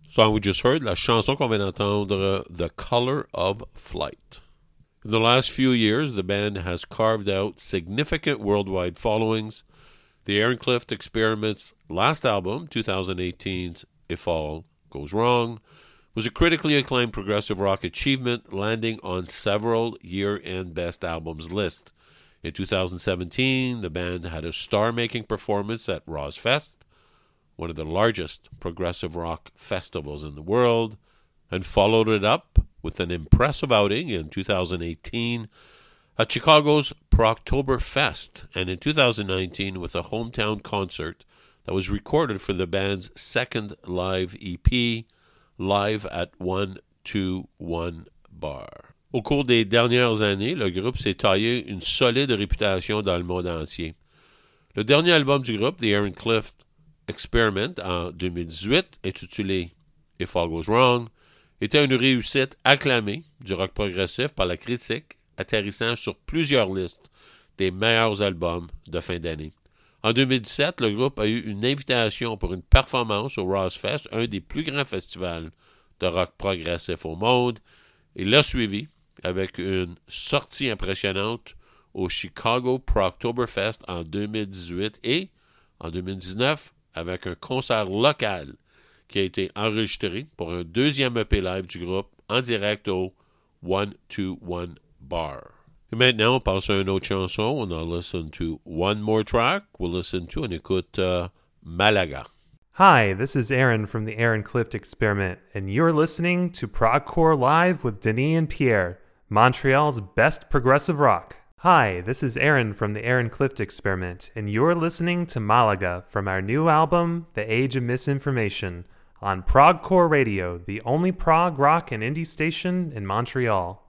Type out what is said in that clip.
Song we just heard, la chanson qu'on vient d'entendre, The Color of Flight. In the last few years, the band has carved out significant worldwide followings. The Aaron Clift Experiment's last album, 2018's If All Goes Wrong, was a critically acclaimed progressive rock achievement, landing on several year-end best albums lists. In 2017, the band had a star-making performance at Rozzfest, one of the largest progressive rock festivals in the world, and followed it up with an impressive outing in 2018 at Chicago's Progtoberfest, and in 2019 with a hometown concert that was recorded for the band's second live EP, Live at 121 Bar. Au cours des dernières années, le groupe s'est taillé une solide réputation dans le monde entier. Le dernier album du groupe, The Aaron Clift Experiment, en 2018, intitulé If All Goes Wrong, était une réussite acclamée du rock progressif par la critique, atterrissant sur plusieurs listes des meilleurs albums de fin d'année. En 2017, le groupe a eu une invitation pour une performance au Rozzfest, un des plus grands festivals de rock progressif au monde, et l'a suivi avec une sortie impressionnante au Chicago Progtoberfest en 2018 et, en 2019, avec un concert local qui a été enregistré pour un deuxième EP live du groupe en direct au 121 Bar. Et maintenant, on passe à une autre chanson. On a listen to one more track. We'll listen to and écoute Malaga. Hi, this is Aaron from the Aaron Clift Experiment, and you're listening to Progcore Live with Denis and Pierre, Montreal's best progressive rock. Hi, this is Aaron from the Aaron Clift Experiment, and you're listening to Malaga from our new album, The Age of Misinformation, on Progcore Radio, the only prog rock and indie station in Montreal.